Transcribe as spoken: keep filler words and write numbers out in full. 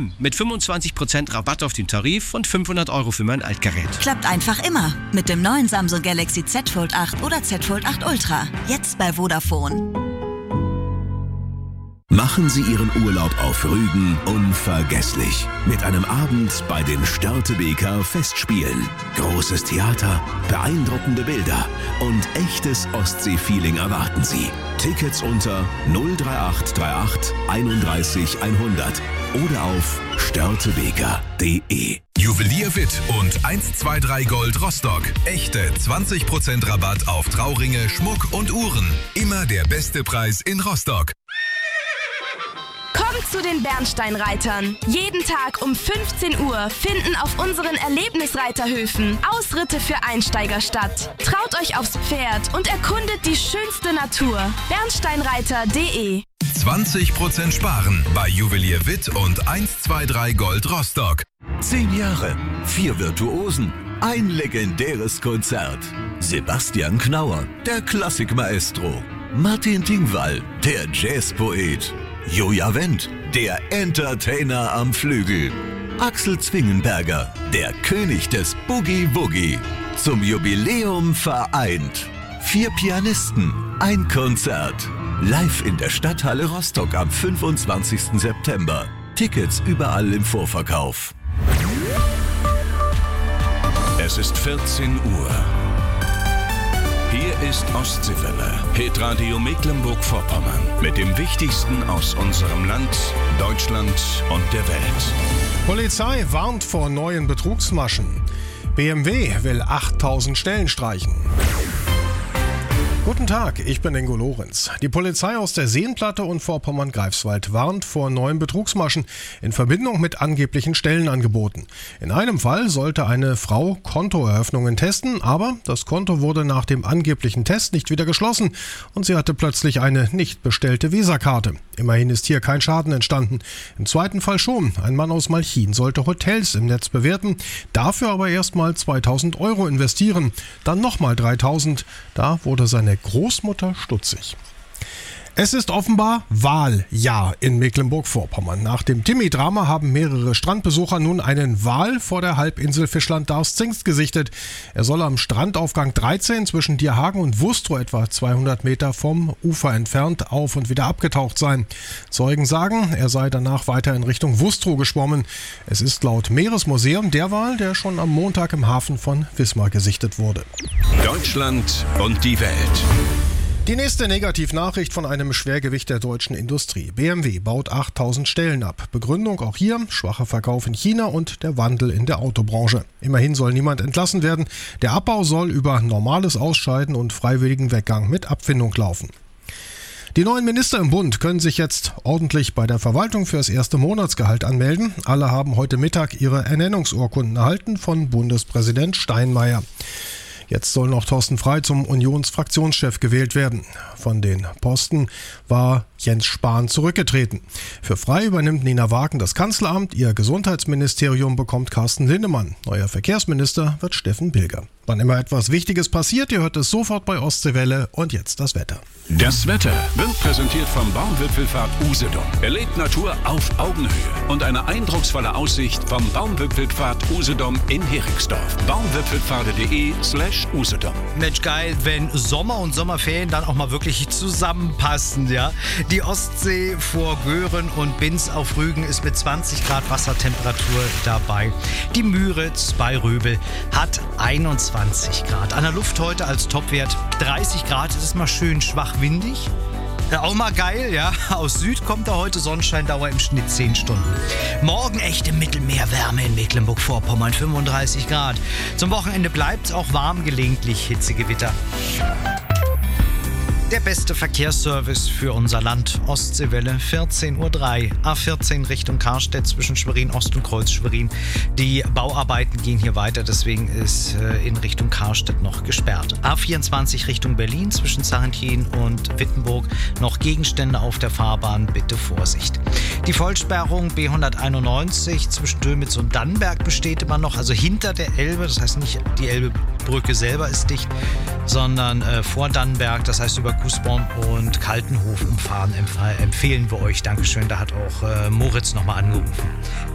M mit fünfundzwanzig Prozent Rabatt auf den Tarif und fünfhundert Euro für mein Altgerät. Klappt einfach immer mit dem neuen Samsung Galaxy Z Fold acht oder Z Fold acht Ultra. Jetzt bei Vodafone. Machen Sie Ihren Urlaub auf Rügen unvergesslich. Mit einem Abend bei den Störtebeker Festspielen. Großes Theater, beeindruckende Bilder und echtes Ostsee-Feeling erwarten Sie. Tickets unter null drei acht drei acht einunddreißig hundert oder auf störtebeker punkt de. Juwelier Witt und eins zwei drei Gold Rostock. Echte zwanzig Prozent Rabatt auf Trauringe, Schmuck und Uhren. Immer der beste Preis in Rostock. Kommt zu den Bernsteinreitern. Jeden Tag um fünfzehn Uhr finden auf unseren Erlebnisreiterhöfen Ausritte für Einsteiger statt. Traut euch aufs Pferd und erkundet die schönste Natur. bernsteinreiter punkt de. zwanzig Prozent sparen bei Juwelier Witt und eins zwei drei Gold Rostock. Zehn Jahre, vier Virtuosen, ein legendäres Konzert. Sebastian Knauer, der Klassikmaestro. Martin Dingwall, der Jazzpoet. Joja Wendt, der Entertainer am Flügel. Axel Zwingenberger, der König des Boogie-Woogie. Zum Jubiläum vereint. Vier Pianisten, ein Konzert. Live in der Stadthalle Rostock am fünfundzwanzigsten September. Tickets überall im Vorverkauf. Es ist vierzehn Uhr. Hier ist Ostseewelle, Hitradio Mecklenburg-Vorpommern. Mit dem Wichtigsten aus unserem Land, Deutschland und der Welt. Polizei warnt vor neuen Betrugsmaschen. B M W will achttausend Stellen streichen. Guten Tag, ich bin Ingo Lorenz. Die Polizei aus der Seenplatte und Vorpommern-Greifswald warnt vor neuen Betrugsmaschen in Verbindung mit angeblichen Stellenangeboten. In einem Fall sollte eine Frau Kontoeröffnungen testen, aber das Konto wurde nach dem angeblichen Test nicht wieder geschlossen und sie hatte plötzlich eine nicht bestellte Visakarte. Immerhin ist hier kein Schaden entstanden. Im zweiten Fall schon. Ein Mann aus Malchin sollte Hotels im Netz bewerten, dafür aber erstmal zweitausend Euro investieren, dann nochmal dreitausend. Da wurde seine Großmutter stutzig. Es ist offenbar Wahljahr in Mecklenburg-Vorpommern. Nach dem Timmy-Drama haben mehrere Strandbesucher nun einen Wal vor der Halbinsel Fischland-Darß-Zingst gesichtet. Er soll am Strandaufgang dreizehn zwischen Dierhagen und Wustrow etwa zweihundert Meter vom Ufer entfernt auf und wieder abgetaucht sein. Zeugen sagen, er sei danach weiter in Richtung Wustrow geschwommen. Es ist laut Meeresmuseum der Wal, der schon am Montag im Hafen von Wismar gesichtet wurde. Deutschland und die Welt. Die nächste Negativnachricht von einem Schwergewicht der deutschen Industrie. B M W baut achttausend Stellen ab. Begründung auch hier, schwacher Verkauf in China und der Wandel in der Autobranche. Immerhin soll niemand entlassen werden. Der Abbau soll über normales Ausscheiden und freiwilligen Weggang mit Abfindung laufen. Die neuen Minister im Bund können sich jetzt ordentlich bei der Verwaltung für das erste Monatsgehalt anmelden. Alle haben heute Mittag ihre Ernennungsurkunden erhalten von Bundespräsident Steinmeier. Jetzt soll noch Thorsten Frey zum Unionsfraktionschef gewählt werden. Von den Posten war Jens Spahn zurückgetreten. Für Frey übernimmt Nina Wagen das Kanzleramt. Ihr Gesundheitsministerium bekommt Carsten Linnemann. Neuer Verkehrsminister wird Steffen Bilger. Wann immer etwas Wichtiges passiert, ihr hört es sofort bei Ostseewelle. Und jetzt das Wetter. Das Wetter wird präsentiert vom Baumwipfelpfad Usedom. Erlebt Natur auf Augenhöhe und eine eindrucksvolle Aussicht vom Baumwipfelpfad Usedom in Heringsdorf. baumwipfelpfade.de slash Usedom. Mensch, geil, wenn Sommer und Sommerferien dann auch mal wirklich zusammenpassen, ja. Die Ostsee vor Göhren und Binz auf Rügen ist mit zwanzig Grad Wassertemperatur dabei. Die Müritz bei Rübel hat einundzwanzig Grad. An der Luft heute als Topwert dreißig Grad. Es ist mal schön schwach windig. Ja, auch mal geil, ja. Aus Süd kommt da heute Sonnenscheindauer im Schnitt zehn Stunden. Morgen echte Mittelmeerwärme in Mecklenburg-Vorpommern, fünfunddreißig Grad. Zum Wochenende bleibt es auch warm, gelegentlich Hitzegewitter. Der beste Verkehrsservice für unser Land. Ostseewelle, vierzehn Uhr drei. A vierzehn Richtung Karstedt zwischen Schwerin Ost und Kreuz Schwerin. Die Bauarbeiten gehen hier weiter, deswegen ist äh, in Richtung Karstedt noch gesperrt. A vierundzwanzig Richtung Berlin zwischen Sarrentin und Wittenburg. Noch Gegenstände auf der Fahrbahn, bitte Vorsicht. Die Vollsperrung B hunderteinundneunzig zwischen Dömitz und Dannenberg besteht immer noch, also hinter der Elbe. Das heißt nicht, die Elbebrücke selber ist dicht, sondern äh, vor Dannenberg, das heißt über Kußborn und Kaltenhof umfahren empfehlen wir euch. Dankeschön, da hat auch äh, Moritz nochmal angerufen.